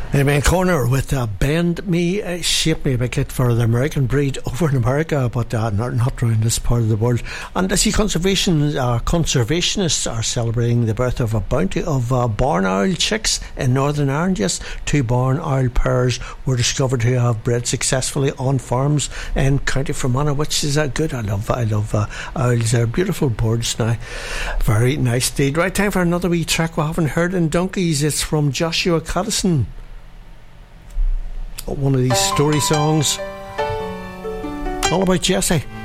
Main Corner with Bend Me, Shape Me, a big hit for the American breed over in America, but not around this part of the world. And I see conservationists are celebrating the birth of a bounty of barn owl chicks in Northern Ireland. Yes, 2 barn owl pairs were discovered who have bred successfully on farms in County Fermanagh, which is good. I love owls. They're beautiful birds now. Very nice indeed. Right, time for another wee track we haven't heard in donkeys. It's from Joshua Caddison. One of these story songs all about Jessie.